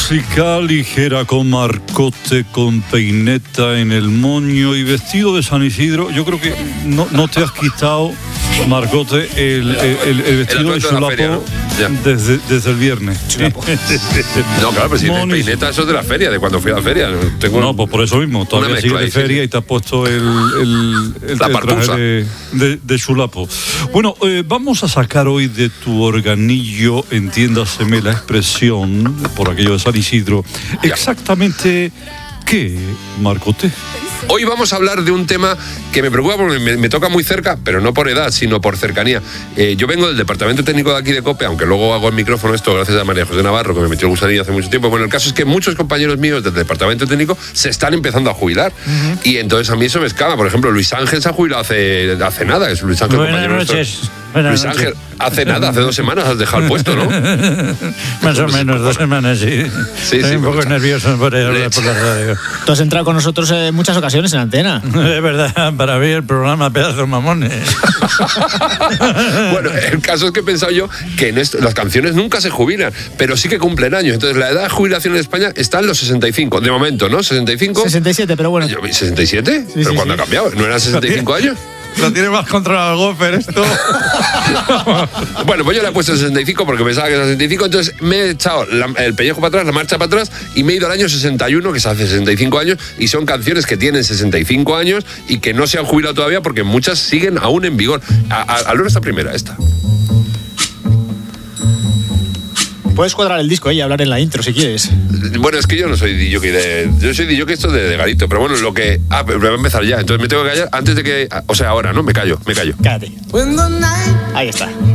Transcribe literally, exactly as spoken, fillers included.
música ligera con Marcote, con peineta en el moño y vestido de San Isidro. Yo creo que no, no te has quitado, Marcote, el, el, el, el vestido el de Chulapo, feria, ¿no? desde, desde el viernes. No, claro, pero si el peineta, eso es de la feria, de cuando fui a la feria. Tengo no, pues por eso mismo, todavía sigues de feria y te has puesto el, el, el, la el traje de, de, de Chulapo. Bueno, eh, vamos a sacar hoy de tu organillo, entiéndaseme la expresión, por aquello de San Isidro, exactamente qué, Marcote. Hoy vamos a hablar de un tema que me preocupa porque me, me toca muy cerca, pero no por edad, sino por cercanía. Eh, yo vengo del departamento técnico de aquí de COPE, aunque luego hago el micrófono esto gracias a María José Navarro, que me metió el gusanillo hace mucho tiempo. Bueno, el caso es que muchos compañeros míos del departamento técnico se están empezando a jubilar. Uh-huh. Y entonces a mí eso me escama. Por ejemplo, Luis Ángel se ha jubilado hace, hace nada. Es Luis Ángel, Buenas compañero noches. nuestro. Buenas Luis noches. Ángel, hace nada, hace dos semanas has dejado el puesto, ¿no? Más o menos, dos semanas, sí. Sí, Estoy sí, un poco está. nervioso por, ahí, por la radio. Tú has entrado con nosotros en muchas ocasiones en antena. Es verdad, para ver el programa Pedazos Mamones. Bueno, el caso es que he pensado yo que en esto, las canciones nunca se jubilan, pero sí que cumplen años. Entonces la edad de jubilación en España está en los sesenta y cinco, de momento, ¿no? ¿sesenta y cinco? sesenta y siete, pero bueno. Yo, ¿sesenta y siete? Sí, ¿Pero sí, cuándo sí. ha cambiado? ¿No eran sesenta y cinco años? Lo tiene más controlado el Gofer esto. Bueno, pues yo le he puesto sesenta y cinco porque pensaba que era sesenta y cinco, entonces me he echado la, el pellejo para atrás, la marcha para atrás y me he ido al año sesenta y uno, que se hace sesenta y cinco años, y son canciones que tienen sesenta y cinco años y que no se han jubilado todavía porque muchas siguen aún en vigor. A, a, a esta primera, esta. Puedes cuadrar el disco y hablar en la intro si quieres. Bueno, es que yo no soy D J de... Yo soy D J esto de, de Garito, pero bueno, lo que... Ah, pero va a empezar ya, entonces me tengo que callar antes de que... O sea, ahora, ¿no? Me callo, me callo. Cállate. Ahí está.